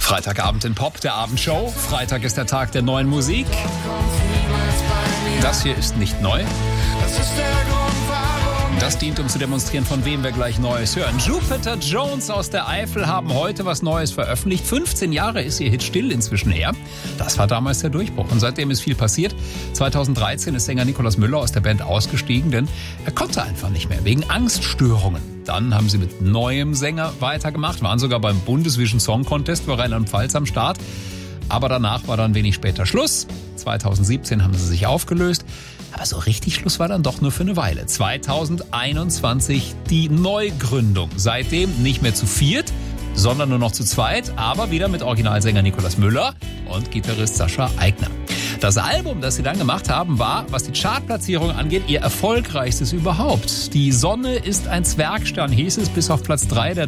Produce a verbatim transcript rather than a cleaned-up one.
Freitagabend in Pop, der Abendshow. Freitag ist der Tag der neuen Musik. Das hier ist nicht neu. Das dient, um zu demonstrieren, von wem wir gleich Neues hören. Jupiter Jones aus der Eifel haben heute was Neues veröffentlicht. fünfzehn Jahre ist ihr Hit still inzwischen her. Das war damals der Durchbruch. Und seitdem ist viel passiert. zweitausenddreizehn ist Sänger Nikolaus Müller aus der Band ausgestiegen, denn er konnte einfach nicht mehr, wegen Angststörungen. Dann haben sie mit neuem Sänger weitergemacht, waren sogar beim Bundesvision Song Contest für Rheinland-Pfalz am Start. Aber danach war dann wenig später Schluss. zweitausendsiebzehn haben sie sich aufgelöst. Aber so richtig Schluss war dann doch nur für eine Weile. zweitausendeinundzwanzig die Neugründung. Seitdem nicht mehr zu viert, sondern nur noch zu zweit. Aber wieder mit Originalsänger Nikolaus Müller und Gitarrist Sascha Aigner. Das Album, das sie dann gemacht haben, war, was die Chartplatzierung angeht, ihr erfolgreichstes überhaupt. Die Sonne ist ein Zwergstern, hieß es, bis auf Platz drei der